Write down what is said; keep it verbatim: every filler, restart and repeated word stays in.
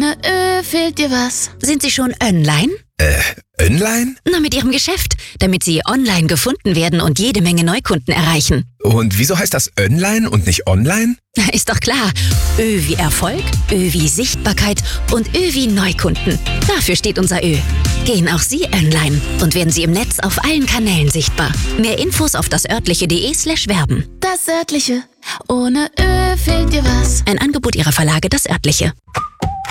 Ohne Ö fehlt dir was. Sind Sie schon online? Äh, online? Na, mit Ihrem Geschäft, damit Sie online gefunden werden und jede Menge Neukunden erreichen. Und wieso heißt das online und nicht online? Ist doch klar. Ö wie Erfolg, Ö wie Sichtbarkeit und Ö wie Neukunden. Dafür steht unser Ö. Gehen auch Sie online und werden Sie im Netz auf allen Kanälen sichtbar. Mehr Infos auf dasörtliche.de slash werben. Das Örtliche. Ohne Ö fehlt dir was. Ein Angebot Ihrer Verlage Das Örtliche.